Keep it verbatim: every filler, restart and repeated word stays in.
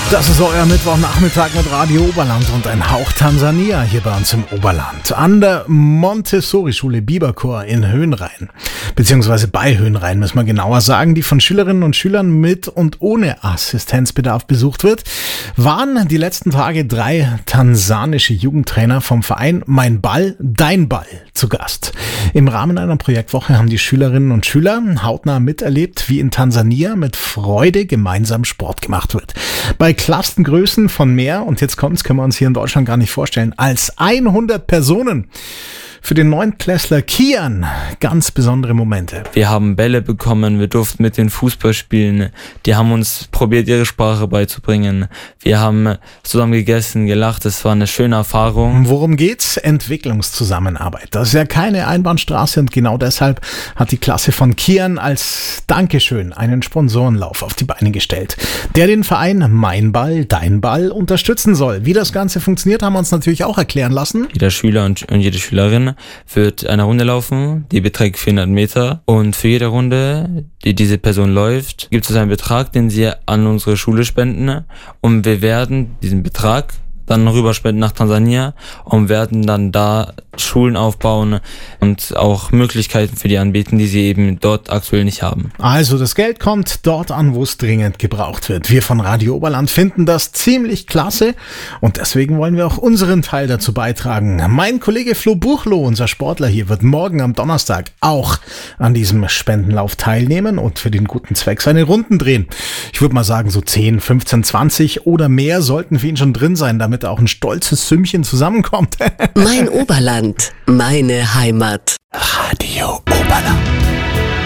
Das ist euer Mittwochnachmittag mit Radio Oberland und ein Hauch Tansania hier bei uns im Oberland. An der Montessori-Schule Biberchor in Höhenrhein, beziehungsweise bei Höhenrhein müssen wir genauer sagen, die von Schülerinnen und Schülern mit und ohne Assistenzbedarf besucht wird, waren die letzten Tage drei tansanische Jugendtrainer vom Verein Mein Ball, Dein Ball zu Gast. Im Rahmen einer Projektwoche haben die Schülerinnen und Schüler hautnah miterlebt, wie in Tansania mit Freude gemeinsam Sport gemacht wird. Bei Klassengrößen von mehr, und jetzt kommt's, können wir uns hier in Deutschland gar nicht vorstellen, als hundert Personen. Für den Neuntklässler Kian ganz besondere Momente. Wir haben Bälle bekommen, wir durften mit den Fußball spielen, die haben uns probiert, ihre Sprache beizubringen. Wir haben zusammen gegessen, gelacht, es war eine schöne Erfahrung. Worum geht's? Entwicklungszusammenarbeit. Das ist ja keine Einbahnstraße und genau deshalb hat die Klasse von Kian als Dankeschön einen Sponsorenlauf auf die Beine gestellt, der den Verein Mein Ball, Dein Ball unterstützen soll. Wie das Ganze funktioniert, haben wir uns natürlich auch erklären lassen. Jeder Schüler und, und jede Schülerin wird eine Runde laufen, die beträgt vierhundert Meter, und für jede Runde, die diese Person läuft, gibt es einen Betrag, den sie an unsere Schule spenden, und wir werden diesen Betrag dann rüberspenden nach Tansania und werden dann da Schulen aufbauen und auch Möglichkeiten für die anbieten, die sie eben dort aktuell nicht haben. Also das Geld kommt dort an, wo es dringend gebraucht wird. Wir von Radio Oberland finden das ziemlich klasse und deswegen wollen wir auch unseren Teil dazu beitragen. Mein Kollege Flo Buchloh, unser Sportler hier, wird morgen am Donnerstag auch an diesem Spendenlauf teilnehmen und für den guten Zweck seine Runden drehen. Ich würde mal sagen, so zehn, fünfzehn, zwanzig oder mehr sollten für ihn schon drin sein, damit auch ein stolzes Sümmchen zusammenkommt. Mein Oberland, meine Heimat. Radio Oberland.